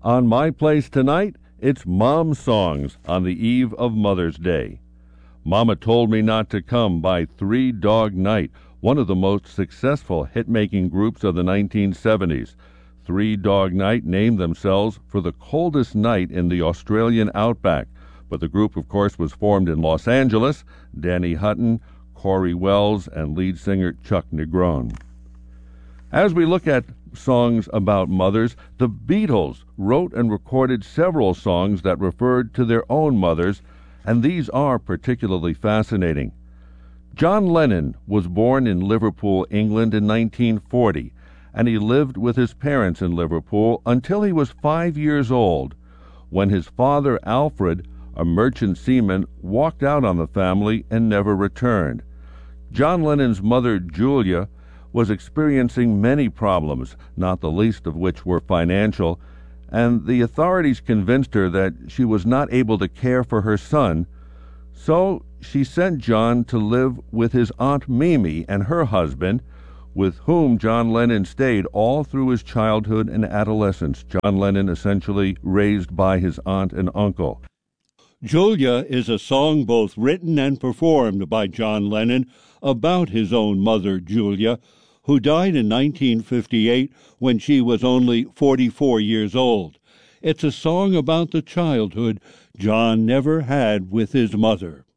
On my place tonight, it's Mom Songs on the eve of Mother's Day. Mama Told Me Not to Come by Three Dog Night, one of the most successful hit-making groups of the 1970s. Three Dog Night named themselves for the coldest night in the Australian outback, but the group, of course, was formed in Los Angeles. Danny Hutton, Corey Wells, and lead singer Chuck Negron. As we look at songs about mothers, the Beatles wrote and recorded several songs that referred to their own mothers, and these are particularly fascinating. John Lennon was born in Liverpool, England in 1940, and he lived with his parents in Liverpool until he was 5 years old, when his father, Alfred, a merchant seaman, walked out on the family and never returned. John Lennon's mother, Julia, was experiencing many problems, not the least of which were financial, and the authorities convinced her that she was not able to care for her son, so she sent John to live with his Aunt Mimi and her husband, with whom John Lennon stayed all through his childhood and adolescence. John Lennon essentially raised by his aunt and uncle. Julia is a song both written and performed by John Lennon about his own mother, Julia, who died in 1958 when she was only 44 years old. It's a song about the childhood John never had with his mother.